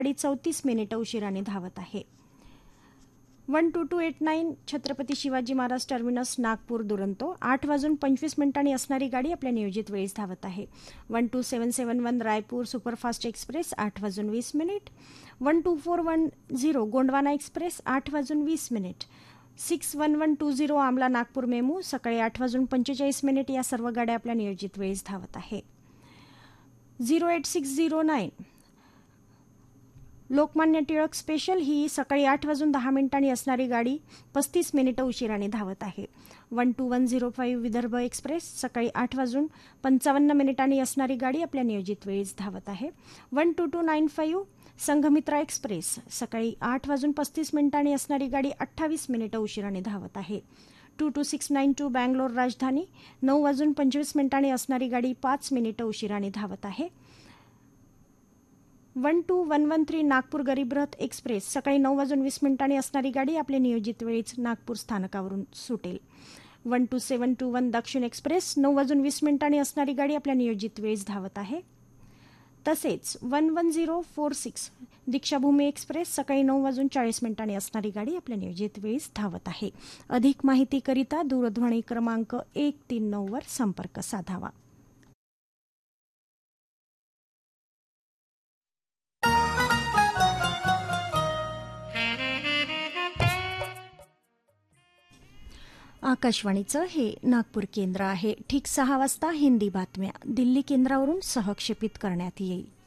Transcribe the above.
गाडी 34 मिनिटं उशिराने धावत आहे. 12289 छत्रपती शिवाजी महाराज टर्मिनस नागपूर दुरंतो 8:25 असणारी गाडी आपल्या नियोजित वेळेस धावत आहे. 12771 Raipur superfast express 8:20. 12410 Gondwana express 8:20. 61120 आमला नागपूर मेमू सकाळी 8:45 या सर्व गाड्या आपल्या नियोजित वेळेस धावत आहे. 08609 लोकमान्य टिळक स्पेशल ही सकाळी 8:10 असणारी गाडी 35 मिनिटं उशिराने धावत आहे. 12105 विदर्भ एक्सप्रेस सकाळी 8:55 असणारी गाडी आपल्या नियोजित वेळेस धावत आहे. 12295 संघमित्रा एक्सप्रेस सकाळी 8:35 असणारी गाडी 28 मिनिटं उशिराने धावत आहे. 22692 बँगलोर राजधानी 9:25 असणारी गाडी 5 मिनिटं उशिराने धावत आहे. 12113 नागपूर गरीब रथ एक्सप्रेस सकाळी 9:20 असणारी गाडी आपल्या नियोजित वेळीच नागपूर स्थानकावरून सुटेल. 12721 दक्षिण एक्सप्रेस 9:20 असणारी गाडी आपल्या नियोजित वेळीच धावत आहे. तसेच 11046 दीक्षाभूमी एक्सप्रेस सकाळी 9:40 असणारी गाडी आपल्या नियोजित वेळीच धावत आहे. अधिक माहितीकरिता दूरध्वनी क्रमांक 139 वर संपर्क साधावा. आकाशवाणीचं हे नागपूर केंद्र आहे. ठीक 6 वाजता हिंदी बातम्या दिल्ली केंद्रावरून सहक्षेपित करण्यात येईल.